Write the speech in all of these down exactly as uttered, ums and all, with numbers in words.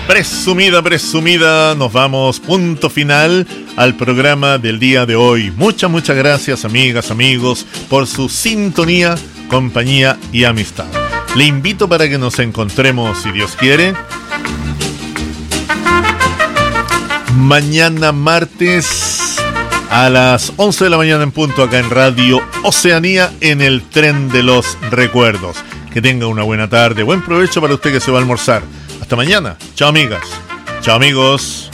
Presumida, presumida, nos vamos, punto final al programa del día de hoy. Muchas, muchas gracias, amigas, amigos, por su sintonía, compañía y amistad. Le invito para que nos encontremos, si Dios quiere, mañana martes a las once de la mañana en punto, acá en Radio Oceanía, en el Tren de los Recuerdos. Que tenga una buena tarde, buen provecho para usted que se va a almorzar. Hasta mañana. Chao, amigas. Chao, amigos.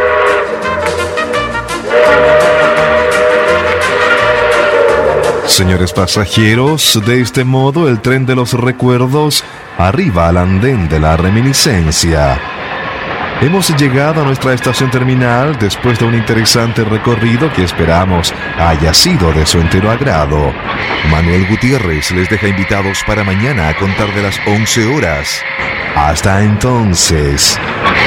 Señores pasajeros, de este modo el Tren de los Recuerdos arriba al andén de la reminiscencia. Hemos llegado a nuestra estación terminal después de un interesante recorrido que esperamos haya sido de su entero agrado. Manuel Gutiérrez les deja invitados para mañana a contar de las once horas. Hasta entonces.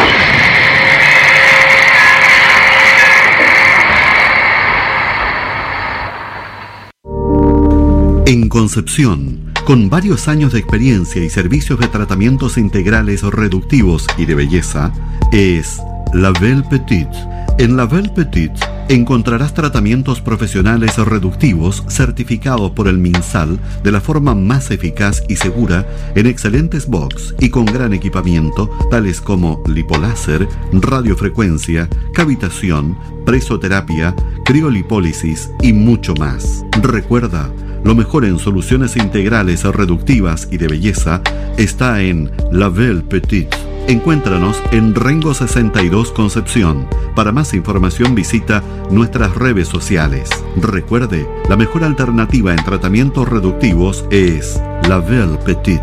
En Concepción, con varios años de experiencia y servicios de tratamientos integrales o reductivos y de belleza, es La Belle Petite. En La Belle Petite encontrarás tratamientos profesionales o reductivos certificados por el MinSal de la forma más eficaz y segura, en excelentes box y con gran equipamiento, tales como lipoláser, radiofrecuencia, cavitación, presoterapia, criolipólisis y mucho más. Recuerda, lo mejor en soluciones integrales o reductivas y de belleza está en La Belle Petite. Encuéntranos en Rengo sesenta y dos Concepción. Para más información visita nuestras redes sociales. Recuerde, la mejor alternativa en tratamientos reductivos es La Belle Petite.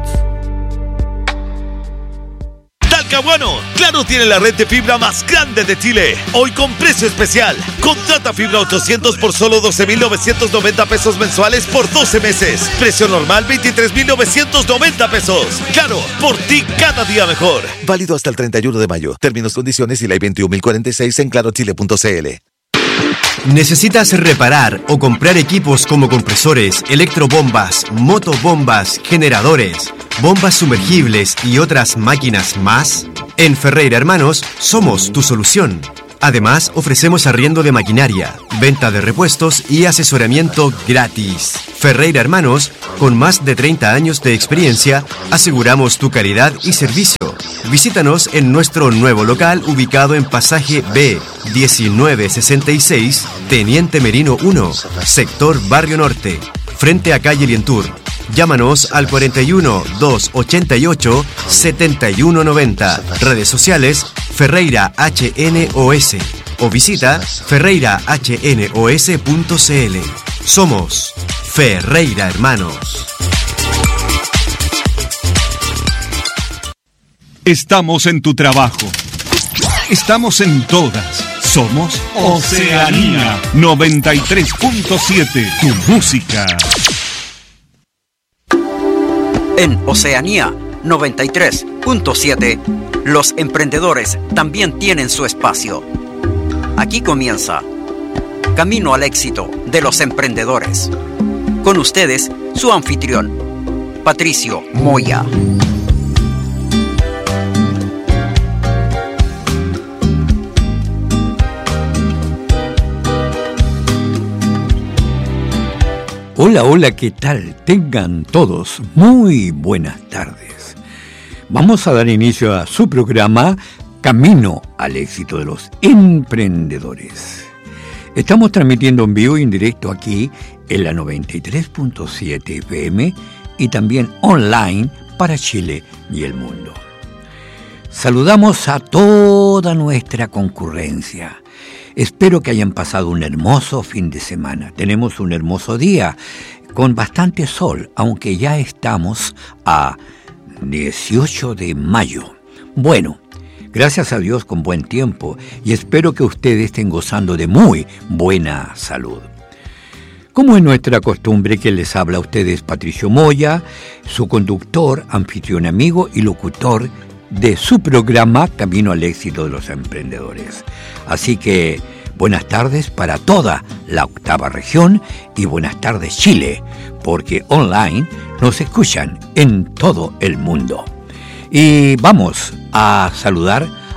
Talcahuano, Claro tiene la red de fibra más grande de Chile. Hoy con precio especial. Contrata fibra ochocientos por solo doce mil novecientos noventa pesos mensuales por doce meses. Precio normal veintitrés mil novecientos noventa pesos. Claro, por ti cada día mejor. Válido hasta el treinta y uno de mayo. Términos, condiciones y ley veintiún mil cuarenta y seis en claro chile punto c l. ¿Necesitas reparar o comprar equipos como compresores, electrobombas, motobombas, generadores, bombas sumergibles y otras máquinas más? En Ferreira Hermanos somos tu solución. Además, ofrecemos arriendo de maquinaria, venta de repuestos y asesoramiento gratis. Ferreira Hermanos, con más de treinta años de experiencia, aseguramos tu calidad y servicio. Visítanos en nuestro nuevo local ubicado en Pasaje B diecinueve sesenta y seis, Teniente Merino uno, sector Barrio Norte, frente a calle Lientur. Llámanos al cuarenta y uno, doscientos ochenta y ocho, setenta y uno noventa. Redes sociales Ferreira H N O S o visita ferreira h n o s punto c l. Somos Ferreira Hermanos. Estamos en tu trabajo. Estamos en todas. Somos Oceanía noventa y tres punto siete, tu música. En Oceanía noventa y tres punto siete, los emprendedores también tienen su espacio. Aquí comienza Camino al Éxito de los Emprendedores. Con ustedes, su anfitrión, Patricio Moya. Hola, hola, ¿qué tal? Tengan todos muy buenas tardes. Vamos a dar inicio a su programa Camino al Éxito de los Emprendedores. Estamos transmitiendo en vivo y en directo aquí en la noventa y tres punto siete F M y también online para Chile y el mundo. Saludamos a toda nuestra concurrencia. Espero que hayan pasado un hermoso fin de semana. Tenemos un hermoso día con bastante sol, aunque ya estamos a dieciocho de mayo. Bueno, gracias a Dios con buen tiempo y espero que ustedes estén gozando de muy buena salud. Como es nuestra costumbre, que les habla a ustedes Patricio Moya, su conductor, anfitrión amigo y locutor de su programa Camino al Éxito de los Emprendedores. Así que buenas tardes para toda la octava región y buenas tardes Chile, porque online nos escuchan en todo el mundo. Y vamos a saludar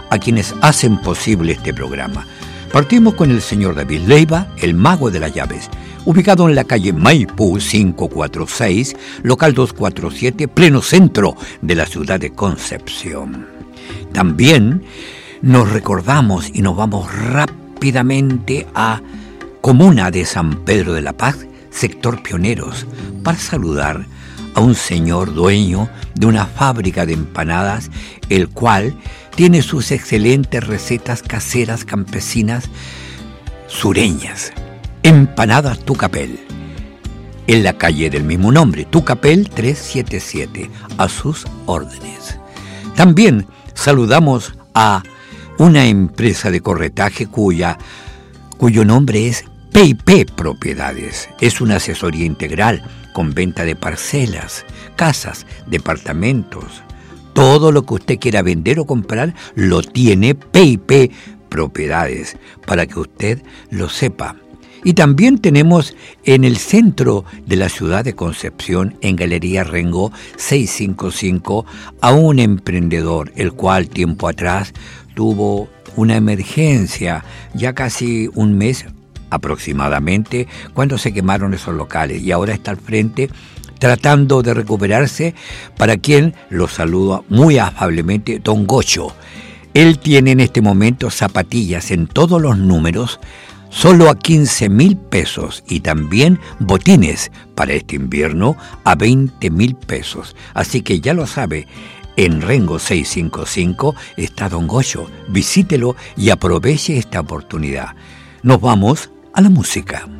a quienes hacen posible este programa. Partimos con el señor David Leiva, el mago de las llaves, ubicado en la calle Maipú quinientos cuarenta y seis, local doscientos cuarenta y siete, pleno centro de la ciudad de Concepción. También nos recordamos y nos vamos rápidamente a Comuna de San Pedro de la Paz, sector Pioneros, para saludar a un señor dueño de una fábrica de empanadas, el cual tiene sus excelentes recetas caseras campesinas sureñas. Empanadas Tucapel, en la calle del mismo nombre, Tucapel trescientos setenta y siete, a sus órdenes. También saludamos a una empresa de corretaje cuya, cuyo nombre es P y P Propiedades. Es una asesoría integral con venta de parcelas, casas, departamentos. Todo lo que usted quiera vender o comprar lo tiene P y P Propiedades, para que usted lo sepa. Y también tenemos en el centro de la ciudad de Concepción, en Galería Rengo seiscientos cincuenta y cinco, a un emprendedor, el cual tiempo atrás tuvo una emergencia, ya casi un mes aproximadamente, cuando se quemaron esos locales, y ahora está al frente tratando de recuperarse, para quien lo saluda muy afablemente don Gocho. Él tiene en este momento zapatillas en todos los números, solo a quince mil pesos, y también botines para este invierno a veinte mil pesos. Así que ya lo sabe, en Rengo seiscientos cincuenta y cinco está don Gocho. Visítelo y aproveche esta oportunidad. Nos vamos a la música.